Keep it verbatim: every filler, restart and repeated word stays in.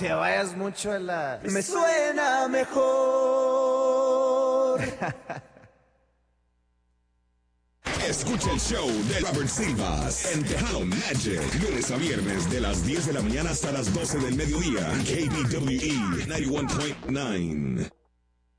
te vayas mucho a la... Me suena mejor. Escucha el show de Robert Silvas en Tejano Magic, lunes a viernes de las diez de la mañana hasta las doce del mediodía. K B W E noventa y uno punto nueve.